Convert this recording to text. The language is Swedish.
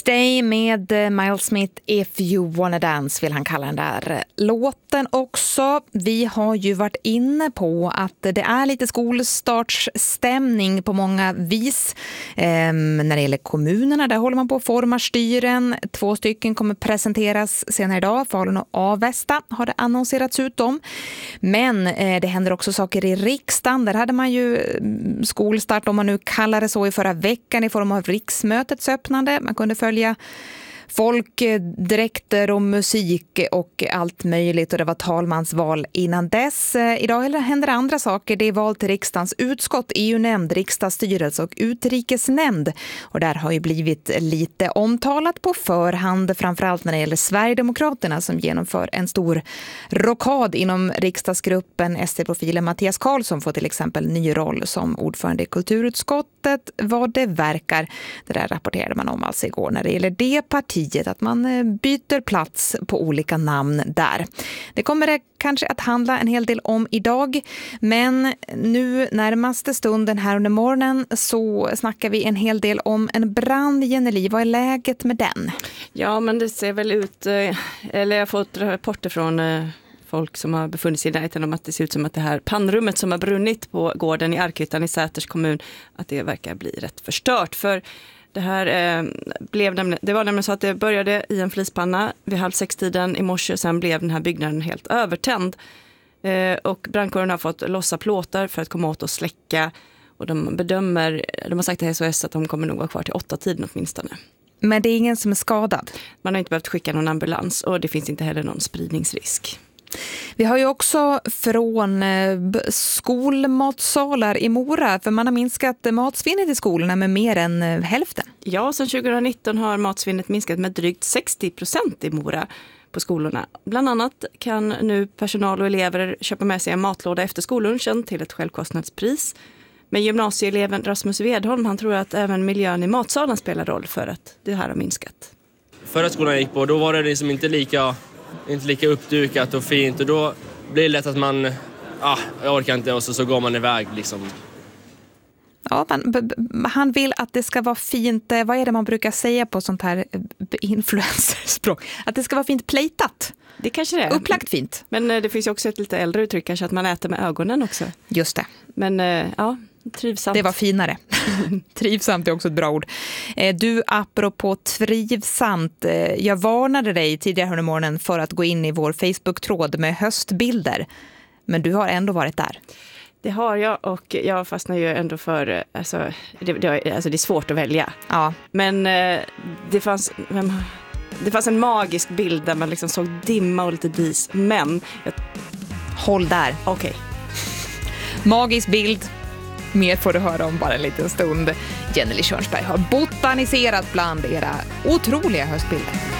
Day med Miles Smith, If You Wanna Dance vill han kalla den där låten också. Vi har ju varit inne på att det är lite skolstartsstämning på många vis. När det gäller kommunerna, där håller man på att forma styren. 2 stycken kommer presenteras senare idag. Falun och Avesta har det annonserats ut om. Men det händer också saker i riksdagen. Där hade man ju skolstart, om man nu kallar det så, i förra veckan i form av riksmötets öppnande. Man kunde följa folk, dräkter och musik och allt möjligt, och det var talmansval innan dess. Idag händer andra saker. Det är val till riksdagens utskott, EU-nämnd, riksdagsstyrelse och utrikesnämnd. Och där har ju blivit lite omtalat på förhand, framförallt när det gäller Sverigedemokraterna som genomför en stor rockad inom riksdagsgruppen. SD-profilen Mattias Karlsson får till exempel ny roll som ordförande i kulturutskottet, vad det verkar. Det där rapporterade man om alltså igår när det gäller det partiet, att man byter plats på olika namn där. Det kommer det kanske att handla en hel del om idag, men nu närmaste stunden här under morgonen så snackar vi en hel del om en brand. Jenny, vad är läget med den? Ja, men det ser väl ut, eller jag har fått rapporter från folk som har befunnit sig i närheten om att det ser ut som att det här pannrummet som har brunnit på gården i Arkyttan i Säters kommun, att det verkar bli rätt förstört. För det här det var nämligen så att det började i en flispanna vid 5:30 i morse. Sen blev den här byggnaden helt övertänd. Och brandkåren har fått lossa plåtar för att komma åt och släcka. Och de har sagt till SOS att de kommer nog vara kvar till 8-tiden åtminstone. Men det är ingen som är skadad? Man har inte behövt skicka någon ambulans och det finns inte heller någon spridningsrisk. Vi har ju också från skolmatsalar i Mora, för man har minskat matsvinnet i skolorna med mer än hälften. Ja, sedan 2019 har matsvinnet minskat med drygt 60% i Mora på skolorna. Bland annat kan nu personal och elever köpa med sig en matlåda efter skollunchen till ett självkostnadspris. Men gymnasieeleven Rasmus Vedholm, han tror att även miljön i matsalen spelar roll för att det här har minskat. Förra skolan jag gick på, då var det liksom inte lika uppdukat och fint, och då blir det lätt att man jag orkar inte, och så går man iväg liksom. Ja, han vill att det ska vara fint. Vad är det man brukar säga på sånt här influencerspråk? Att det ska vara fint plejtat. Det kanske det är. Upplagt fint. Men det finns ju också ett lite äldre uttryck, kanske att man äter med ögonen också. Just det. Men ja, trivsamt. Det var finare. Trivsamt är också ett bra ord. Du, apropå trivsamt, jag varnade dig tidigare under morgonen för att gå in i vår Facebook-tråd med höstbilder. Men du har ändå varit där. Det har jag, och jag fastnar ju ändå för, det är svårt att välja. Ja. Men det fanns en magisk bild där man liksom såg dimma och lite dis, men håll där. Okej. Magisk bild. Mer får du höra om bara en liten stund. Jenny Tjörnsberg har botaniserat bland era otroliga höstbilder.